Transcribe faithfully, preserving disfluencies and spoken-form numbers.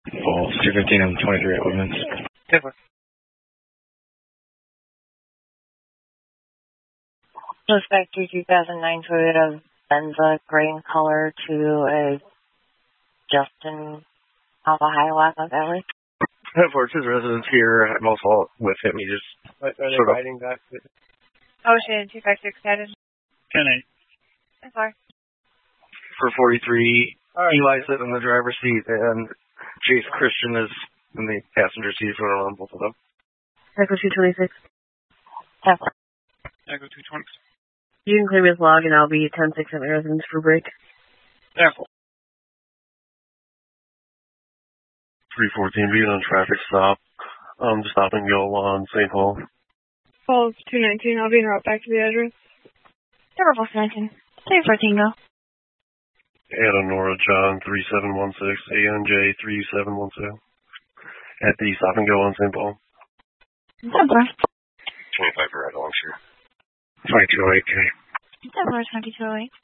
Falls, two fifteen and twenty-three at Woodman's. Different. Suspect to two thousand nine Toyota Venza, gray in color, to a Justin Alpha Hiawatha Valley. For his residence here, I'm also with him. He just What, are they sort of riding back? To... Ocean two five six headed. ten eight. So far. for forty-three. All right. Eli sitting in the driver's seat, and Chase Christian is in the passenger seat. If you want to run both of them. Echo two twenty-six. So far. Echo two twenty. You can clear his log, and I'll be ten six at my residence for break. Echo. three fourteen being on traffic stop. Um, stop and go on Saint Paul. Falls two nineteen, I'll be en route back to the address. Number four nineteen. three fourteen go. Adanora John three seven one six, A N J three seven one two. At the stop and go on Saint Paul. Number. twenty-five for Red Longshore. twenty-two oh eight K. Number twenty-two oh eight.